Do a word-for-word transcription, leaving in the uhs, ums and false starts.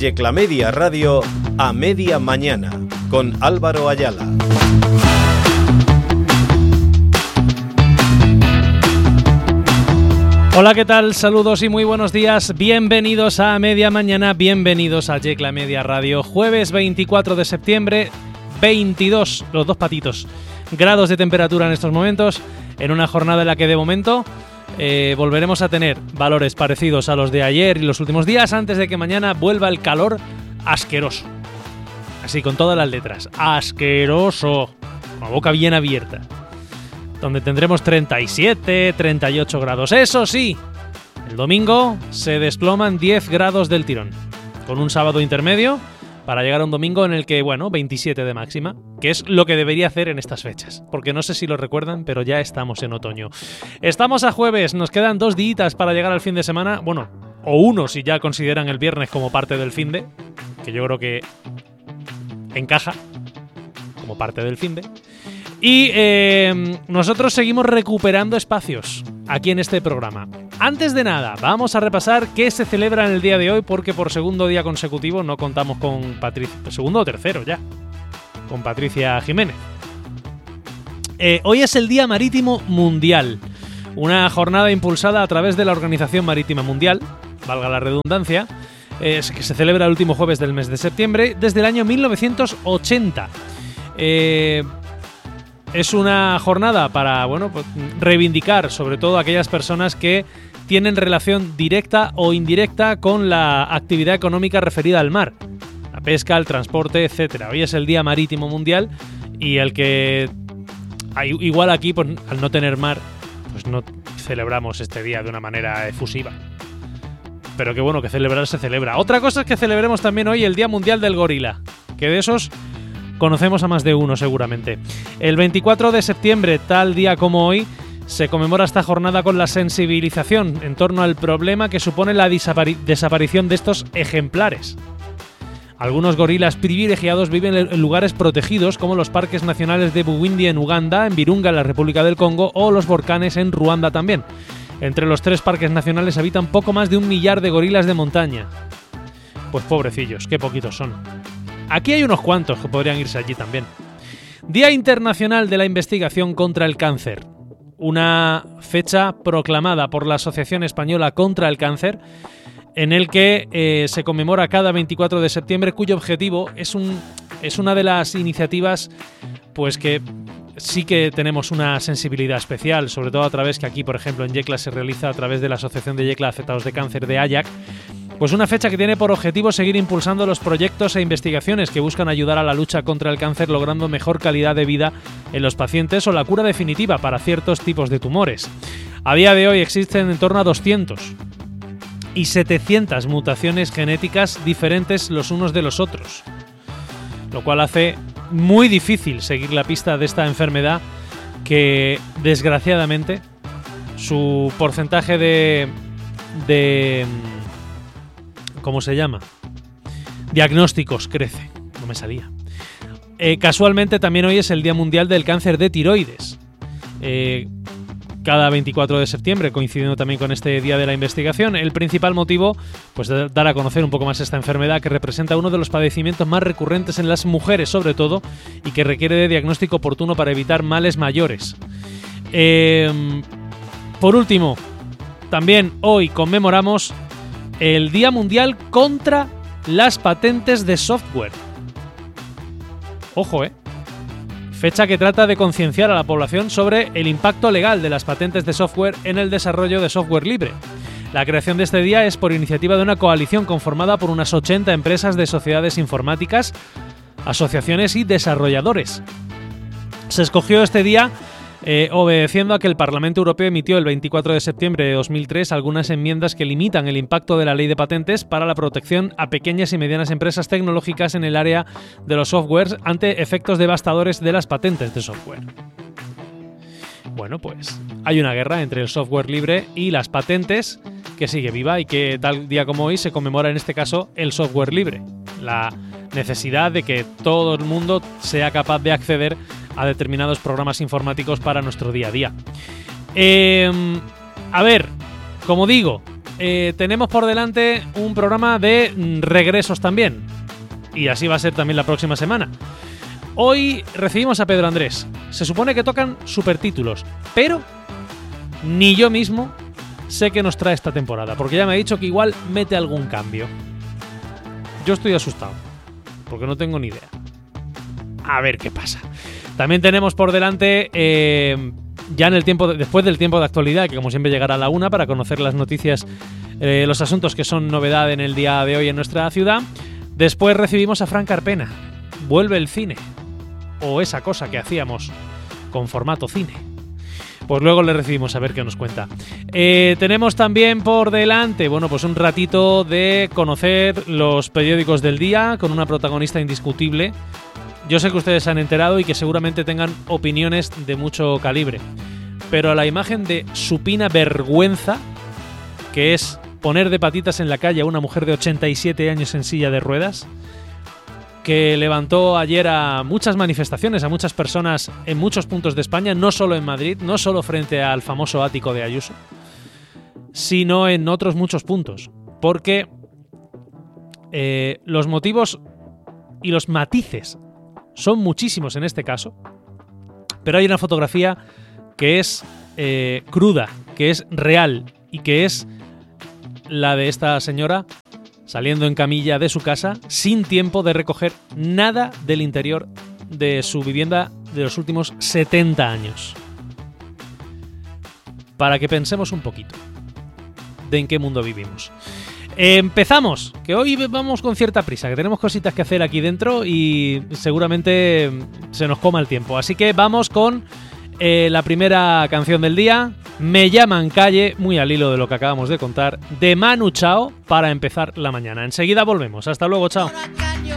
Yecla Media Radio a media mañana con Álvaro Ayala. Hola, ¿qué tal? Saludos y muy buenos días. Bienvenidos a Media Mañana, bienvenidos a Yecla Media Radio. Jueves veinticuatro de septiembre, veintidós, los dos patitos, grados de temperatura en estos momentos, en una jornada en la que de momento eh, volveremos a tener valores parecidos a los de ayer y los últimos días, antes de que mañana vuelva el calor asqueroso. Así, con todas las letras. Asqueroso. Con la boca bien abierta. Donde tendremos treinta y siete, treinta y ocho grados. Eso sí, el domingo se desploman diez grados del tirón, con un sábado intermedio para llegar a un domingo en el que, bueno, veintisiete de máxima, que es lo que debería hacer en estas fechas, porque no sé si lo recuerdan, pero ya estamos en otoño. Estamos a jueves, nos quedan dos días para llegar al fin de semana, bueno, o uno si ya consideran el viernes como parte del finde, que yo creo que encaja como parte del finde. Y eh, nosotros seguimos recuperando espacios aquí en este programa. Antes de nada, vamos a repasar qué se celebra en el día de hoy, porque por segundo día consecutivo no contamos con Patricia, segundo o tercero ya, con Patricia Jiménez. Eh, hoy es el Día Marítimo Mundial, una jornada impulsada a través de la Organización Marítima Mundial, valga la redundancia, eh, que se celebra el último jueves del mes de septiembre desde el año mil novecientos ochenta. Eh... Es una jornada para, bueno, pues, reivindicar sobre todo a aquellas personas que tienen relación directa o indirecta con la actividad económica referida al mar, la pesca, el transporte, etcétera. Hoy es el Día Marítimo Mundial y el que igual aquí, pues, al no tener mar, pues no celebramos este día de una manera efusiva. Pero que bueno, que celebrar se celebra. Otra cosa es que celebremos también hoy el Día Mundial del Gorila, que de esos conocemos a más de uno seguramente. El veinticuatro de septiembre, tal día como hoy, se conmemora esta jornada con la sensibilización en torno al problema que supone la desapari- desaparición de estos ejemplares. Algunos gorilas privilegiados viven en lugares protegidos como los parques nacionales de Bwindi en Uganda, en Virunga en la República del Congo o los volcanes en Ruanda también. Entre los tres parques nacionales habitan poco más de un millar de gorilas de montaña. Pues pobrecillos, qué poquitos son. Aquí hay unos cuantos que podrían irse allí también. Día Internacional de la Investigación contra el Cáncer. Una fecha proclamada por la Asociación Española contra el Cáncer, en el que eh, se conmemora cada veinticuatro de septiembre, cuyo objetivo es, un, es una de las iniciativas pues que sí que tenemos una sensibilidad especial, sobre todo a través que aquí, por ejemplo, en Yecla se realiza a través de la Asociación de Yecla Afectados de Cáncer de AYAC. Pues una fecha que tiene por objetivo seguir impulsando los proyectos e investigaciones que buscan ayudar a la lucha contra el cáncer, logrando mejor calidad de vida en los pacientes o la cura definitiva para ciertos tipos de tumores. A día de hoy existen en torno a doscientas y setecientas mutaciones genéticas diferentes los unos de los otros, lo cual hace muy difícil seguir la pista de esta enfermedad que, desgraciadamente, su porcentaje de... de ¿Cómo se llama? Diagnósticos crece. No me salía. Eh, casualmente también hoy es el Día Mundial del Cáncer de Tiroides. Eh, cada veinticuatro de septiembre, coincidiendo también con este Día de la Investigación. El principal motivo, pues, de dar a conocer un poco más esta enfermedad que representa uno de los padecimientos más recurrentes en las mujeres, sobre todo, y que requiere de diagnóstico oportuno para evitar males mayores. Eh, por último, también hoy conmemoramos el Día Mundial contra las patentes de software. Ojo, ¿eh? Fecha que trata de concienciar a la población sobre el impacto legal de las patentes de software en el desarrollo de software libre. La creación de este día es por iniciativa de una coalición conformada por unas ochenta empresas de sociedades informáticas, asociaciones y desarrolladores. Se escogió este día Eh, obedeciendo a que el Parlamento Europeo emitió el veinticuatro de septiembre de dos mil tres algunas enmiendas que limitan el impacto de la ley de patentes para la protección a pequeñas y medianas empresas tecnológicas en el área de los softwares ante efectos devastadores de las patentes de software. Bueno, pues hay una guerra entre el software libre y las patentes que sigue viva y que tal día como hoy se conmemora en este caso el software libre. La necesidad de que todo el mundo sea capaz de acceder a determinados programas informáticos para nuestro día a día. Eh, a ver, como digo, eh, tenemos por delante un programa de regresos también. Y así va a ser también la próxima semana. Hoy recibimos a Pedro Andrés. Se supone que tocan supertítulos, pero ni yo mismo sé qué nos trae esta temporada, porque ya me ha dicho que igual mete algún cambio. Yo estoy asustado, porque no tengo ni idea. A ver qué pasa. También tenemos por delante, eh, ya en el tiempo de, después del tiempo de actualidad, que como siempre llegará a la una para conocer las noticias, eh, los asuntos que son novedad en el día de hoy en nuestra ciudad. Después recibimos a Fran Carpena. Vuelve el cine, o esa cosa que hacíamos con formato cine. Pues luego le recibimos a ver qué nos cuenta. Eh, tenemos también por delante, bueno, pues un ratito de conocer los periódicos del día con una protagonista indiscutible. Yo sé que ustedes se han enterado y que seguramente tengan opiniones de mucho calibre, pero a la imagen de supina vergüenza que es poner de patitas en la calle a una mujer de ochenta y siete años en silla de ruedas, que levantó ayer a muchas manifestaciones, a muchas personas en muchos puntos de España, no solo en Madrid, no solo frente al famoso ático de Ayuso, sino en otros muchos puntos, porque eh, los motivos y los matices son muchísimos en este caso, pero hay una fotografía que es eh, cruda, que es real y que es la de esta señora saliendo en camilla de su casa sin tiempo de recoger nada del interior de su vivienda de los últimos setenta años. Para que pensemos un poquito de en qué mundo vivimos. Empezamos, que hoy vamos con cierta prisa, que tenemos cositas que hacer aquí dentro y seguramente se nos coma el tiempo. Así que vamos con eh, la primera canción del día, Me llaman Calle, muy al hilo de lo que acabamos de contar, de Manu Chao, para empezar la mañana. Enseguida volvemos, hasta luego, chao.